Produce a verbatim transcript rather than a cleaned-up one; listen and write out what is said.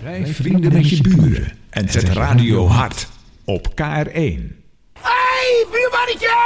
Blijf vrienden met je buren en zet radio hard op K R één. Hey, buurmannetje!